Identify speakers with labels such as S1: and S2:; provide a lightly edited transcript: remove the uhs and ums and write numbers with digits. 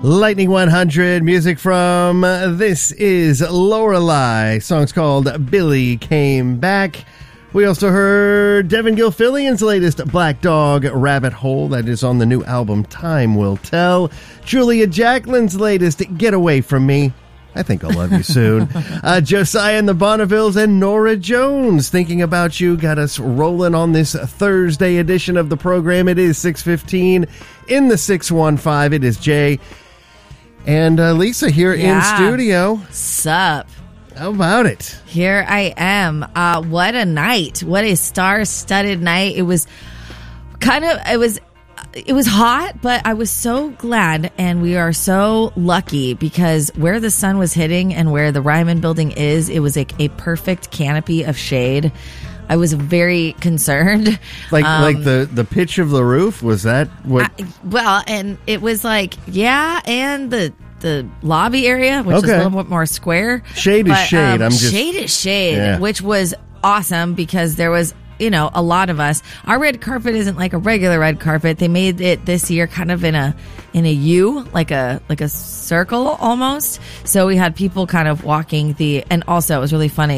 S1: Lightning 100, music from This Is Lorelei. Song's called Billy Came Back. We also heard Devin Gilfillian's latest Black Dog Rabbit Hole. That is on the new album Time Will Tell. Julia Jacqueline's latest Get Away From Me. I think I'll love you soon. Josiah and the Bonnevilles and Nora Jones, Thinking About You, got us rolling on this Thursday edition of the program. It is 6:15 in the 615. It is Jay and Lisa here in studio.
S2: Sup?
S1: How about it?
S2: Here I am. What a night. What a star-studded night. It was hot, but I was so glad, and we are so lucky because where the sun was hitting and where the Ryman building is, it was like a perfect canopy of shade. I was very concerned.
S1: Like the pitch of the roof, was that what?
S2: And it was like, and the lobby area, which is a little bit more square.
S1: Shade is shade.
S2: Shade is shade, which was awesome because there was, a lot of us. Our red carpet isn't like a regular red carpet. They made it this year kind of in a U, like a circle almost. So we had people kind of walking and also it was really funny.